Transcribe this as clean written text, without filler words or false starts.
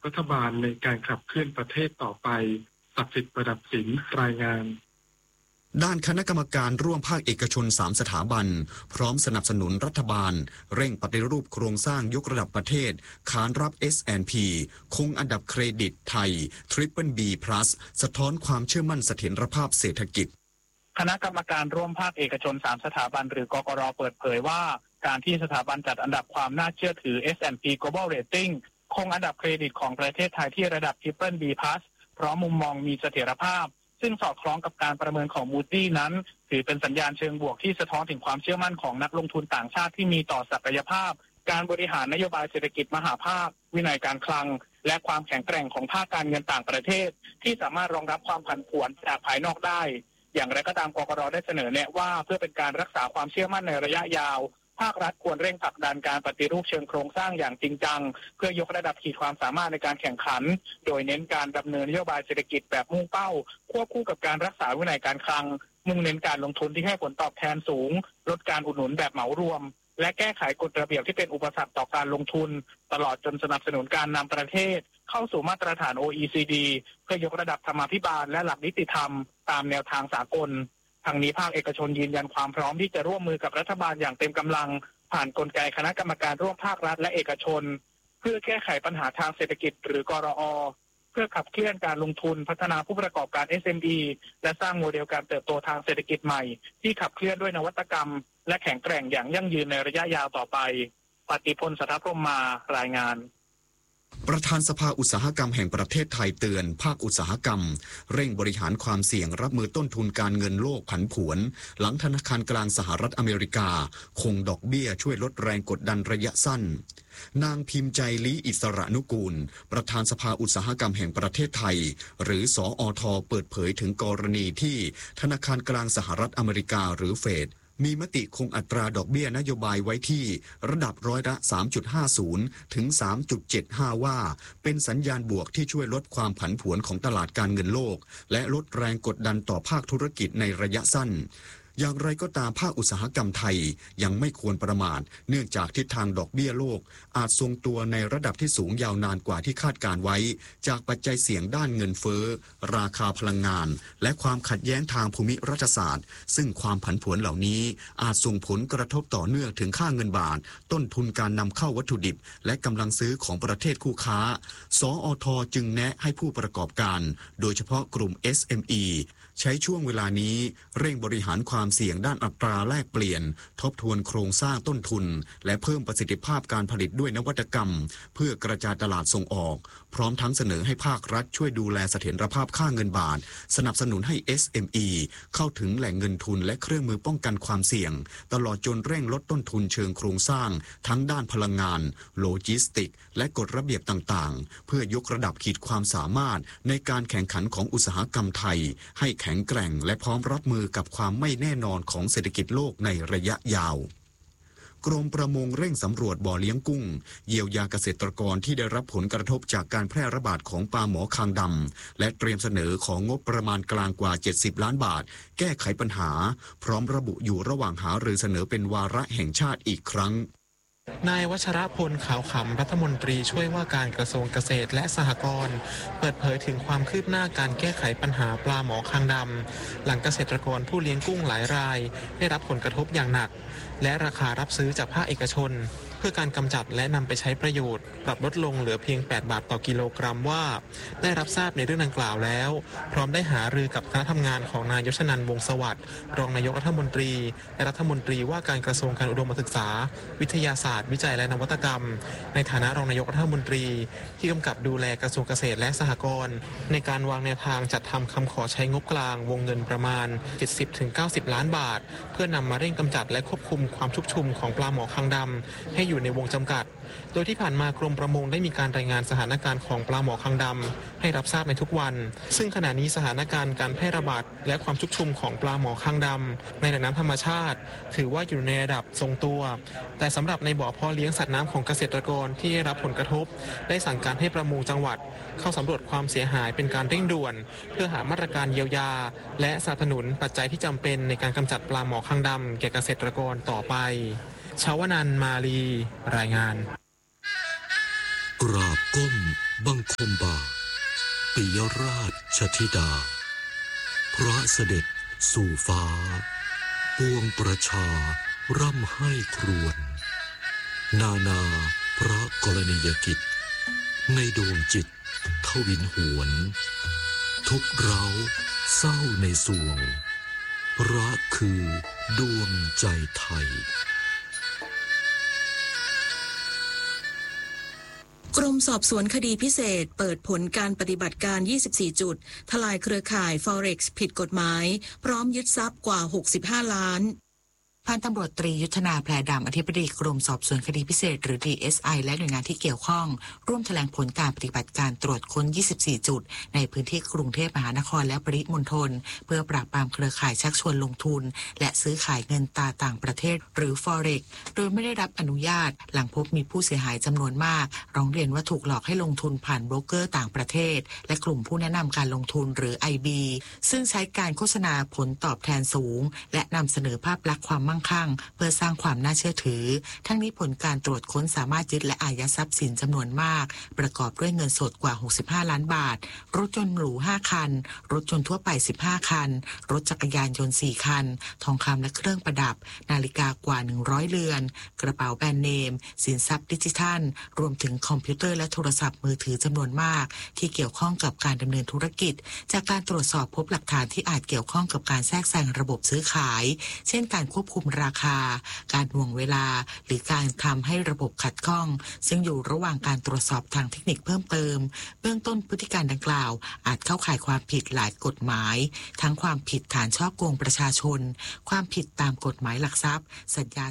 รัฐบาลในการขับเคลื่อนประเทศต่อไปศักดิ์สิทธิ์ประดับสินรายงานด้านคณะกรรมการร่วมภาคเอกชน3สถาบันพร้อมสนับสนุนรัฐบาลเร่งปฏิรูปโครงสร้างยกระดับประเทศขานรับ S&P คงอันดับเครดิตไทย BBB+ สะท้อนความเชื่อมั่นเสถียรภาพเศรษฐกิจคณะกรรมการร่วมภาคเอกชน3สถาบันหรือกกร.เปิดเผยว่าการที่สถาบันจัดอันดับความน่าเชื่อถือ S&P Global Rating คงอันดับเครดิตของประเทศไทยที่ระดับ BBB+ เพราะมุมมองมีเสถียรภาพซึ่งสอดคล้องกับการประเมินของ Moody's นั้นถือเป็นสัญญาณเชิงบวกที่สะท้อนถึงความเชื่อมั่นของนักลงทุนต่างชาติที่มีต่อศักยภาพการบริหารนโยบายเศรษฐกิจมหาภาควินัยการคลังและความแข็งแกร่งของภาคการเงินต่างประเทศที่สามารถรองรับความผันผวนจากภายนอกได้อย่างไรก็ตามกกร.ได้เสนอแนะว่าเพื่อเป็นการรักษาความเชื่อมั่นในระยะยาวภาครัฐควรเร่งผลักดันการปฏิรูปเชิงโครงสร้างอย่างจริงจังเพื่อยกระดับขีดความสามารถในการแข่งขันโดยเน้นการดำเนินนโยบายเศรษฐกิจแบบมุ่งเป้าควบคู่กับการรักษาวินัยการคลังมุ่งเน้นการลงทุนที่ให้ผลตอบแทนสูงลดการอุดหนุนแบบเหมารวมและแก้ไขกฎระเบียบที่เป็นอุปสรรคต่อการลงทุนตลอดจนสนับสนุนการนำประเทศเข้าสู่มาตรฐาน OECD เพื่อยกระดับธรรมาภิบาลและหลักนิติธรรมตามแนวทางสากลทางนี้ภาคเอกชนยืนยันความพร้อมที่จะร่วมมือกับรัฐบาลอย่างเต็มกำลังผ่านกลไกคณะกรรมการร่วมภาครัฐและเอกชนเพื่อแก้ไขปัญหาทางเศรษฐกิจหรือกรอ.เพื่อขับเคลื่อนการลงทุนพัฒนาผู้ประกอบการ SME และสร้างโมเดลการเติบโตทางเศรษฐกิจใหม่ที่ขับเคลื่อนด้วยนวัตกรรมและแข็งแกร่งอย่างยั่งยืนในระยะยาวต่อไปปฏิพล สัทธพรหมารายงานประธานสภาอุตสาหกรรมแห่งประเทศไทยเตือนภาคอุตสาหกรรมเร่งบริหารความเสี่ยงรับมือต้นทุนการเงินโลกผันผวนหลังธนาคารกลางสหรัฐอเมริกาคงดอกเบี้ยช่วยลดแรงกดดันระยะสั้นนางพิมพ์ใจลี้อิสระนุกูลประธานสภาอุตสาหกรรมแห่งประเทศไทยหรือสอท.เปิดเผยถึงกรณีที่ธนาคารกลางสหรัฐอเมริกาหรือเฟดมีมติคงอัตราดอกเบี้ยนโยบายไว้ที่ระดับร้อยละ 3.50 ถึง 3.75 ว่าเป็นสัญญาณบวกที่ช่วยลดความผันผวนของตลาดการเงินโลกและลดแรงกดดันต่อภาคธุรกิจในระยะสั้นอย่างไรก็ตามภาคอุตสาหกรรมไทยยังไม่ควรประมาทเนื่องจากทิศทางดอกเบี้ยโลกอาจทรงตัวในระดับที่สูงยาวนานกว่าที่คาดการไว้จากปัจจัยเสี่ยงด้านเงินเฟ้อราคาพลังงานและความขัดแย้งทางภูมิรัฐศาสตร์ซึ่งความผันผวนเหล่านี้อาจส่งผลกระทบต่อเนื่องถึงค่าเงินบาทต้นทุนการนำเข้าวัตถุดิบและกำลังซื้อของประเทศคู่ค้าสอท.จึงแนะให้ผู้ประกอบการโดยเฉพาะกลุ่ม SMEใช้ช่วงเวลานี้เร่งบริหารความเสี่ยงด้านอัตราแลกเปลี่ยนทบทวนโครงสร้างต้นทุนและเพิ่มประสิทธิภาพการผลิตด้วยนวัตกรรมเพื่อกระจายตลาดส่งออกพร้อมทั้งเสนอให้ภาครัฐช่วยดูแลเสถียรภาพค่าเงินบาทสนับสนุนให้ SME เข้าถึงแหล่งเงินทุนและเครื่องมือป้องกันความเสี่ยงตลอดจนเร่งลดต้นทุนเชิงโครงสร้างทั้งด้านพลังงานโลจิสติกและกฎระเบียบต่างๆเพื่อยกระดับขีดความสามารถในการแข่งขันของอุตสาหกรรมไทยให้แข็งแกร่งและพร้อมรับมือกับความไม่แน่นอนของเศรษฐกิจโลกในระยะยาวกรมประมงเร่งสำรวจบ่อเลี้ยงกุ้งเยียวยาเกษตรกรที่ได้รับผลกระทบจากการแพร่ระบาดของปลาหมอคางดำและเตรียมเสนอของงบประมาณกลางกว่า70ล้านบาทแก้ไขปัญหาพร้อมระบุอยู่ระหว่างหารือเสนอเป็นวาระแห่งชาติอีกครั้งนายวัชรพลขาวขำรัฐมนตรีช่วยว่าการกระทรวงเกษตรและสหกรณ์เปิดเผยถึงความคืบหน้าการแก้ไขปัญหาปลาหมอคางดำหลังเกษตรกรผู้เลี้ยงกุ้งหลายรายได้รับผลกระทบอย่างหนักและราคารับซื้อจากภาคเอกชนเพื่อการกำจัดและนำไปใช้ประโยชน์ปรับลดลงเหลือเพียง8 บาทต่อกิโลกรัมว่าได้รับทราบในเรื่องดังกล่าวแล้วพร้อมได้หารือกับคณะทำงานของนายยศนันท์วงศ์สวัสดิ์รองนายกรัฐมนตรีและรัฐมนตรีว่าการกระทรวงการอุดมศึกษาวิทยาศาสตร์วิจัยและนวัตกรรมในฐานะรองนายกรัฐมนตรีที่กำกับดูแลกระทรวงเกษตรและสหกรณ์ในการวางแนวทางจัดทำคำขอใช้งบกลางวงเงินประมาณ 70-90 ล้านบาทเพื่อนำมาเร่งกำจัดและควบคุมความชุกชุมของปลาหมอคางดำให้อยู่ในวงจำกัดโดยที่ผ่านมากรมประมงได้มีการรายงานสถานการณ์ของปลาหมอคางดำให้รับทราบในทุกวันซึ่งขณะนี้สถานการณ์การแพร่ระบาดและความชุกชุมของปลาหมอคางดำในแหล่งน้ำธรรมชาติถือว่าอยู่ในระดับทรงตัวแต่สำหรับในบ่อเพาะเลี้ยงสัตว์น้ำของเกษตรกรที่ได้รับผลกระทบได้สั่งการให้ประมงจังหวัดเข้าสำรวจความเสียหายเป็นการเร่งด่วนเพื่อหามาตรการเยียวยาและสนับสนุนปัจจัยที่จำเป็นในการกำจัดปลาหมอคางดำแก่เกษตรกรต่อไปชาวนันท์มาลีรายงานกราบก้มบังคมบาทปิยราชธิดาพระเสด็จสู่ฟ้าปวงประชาร่ำให้ครวญนานาพระกรณียกิจในดวงจิตทวินหวนทุกเร้าเศร้าในสวงรักคือดวงใจไทยกรมสอบสวนคดีพิเศษเปิดผลการปฏิบัติการ 24 จุดทลายเครือข่าย Forex ผิดกฎหมายพร้อมยึดทรัพย์กว่า 65 ล้านพันตำรวจตรียุทธนาแพรดำอธิบดีกรมสอบสวนคดีพิเศษหรือ DSI และหน่วยงานที่เกี่ยวข้องร่วมแถลงผลการปฏิบัติการตรวจค้น 24 จุดในพื้นที่กรุงเทพมหานครและปริมณฑลเพื่อปราบปรามเครือข่ายชักชวนลงทุนและซื้อขายเงินตราต่างประเทศหรือ Forex โดยไม่ได้รับอนุญาตหลังพบมีผู้เสียหายจำนวนมากร้องเรียนว่าถูกหลอกให้ลงทุนผ่านโบรกเกอร์ต่างประเทศและกลุ่มผู้แนะนำการลงทุนหรือ IB ซึ่งใช้การโฆษณาผลตอบแทนสูงและนำเสนอภาพลักษณ์ความมั่งคั่งเพื่อสร้างความน่าเชื่อถือทั้งนี้ผลการตรวจค้นสามารถยึดและอายัดทรัพย์สินจำนวนมากประกอบด้วยเงินสดกว่า65ล้านบาทรถยนต์หรู5คันรถยนต์ทั่วไป15คันรถจักรยานยนต์4คันทองคำและเครื่องประดับนาฬิกากว่า100เรือนกระเป๋าแบรนด์เนมสินทรัพย์ดิจิทัลรวมถึงคอมพิวเตอร์และโทรศัพท์มือถือจำนวนมากที่เกี่ยวข้องกับการดำเนินธุรกิจจากการตรวจสอบพบหลักฐานที่อาจเกี่ยวข้องกับการแทรกแซงระบบซื้อขายเช่นการควบคุมราคาการหน่วงเวลาหรือการทำให้ระบบขัดข้องซึ่งอยู่ระหว่างการตรวจสอบทางเทคนิคเพิ่มเติมเบื้องต้นพฤติการดังกล่าวอาจเข้าข่ายความผิดหลายกฎหมายทั้งความผิดฐานฉ้อโกงประชาชนความผิดตามกฎหมายหลักทรัพย์สัญญา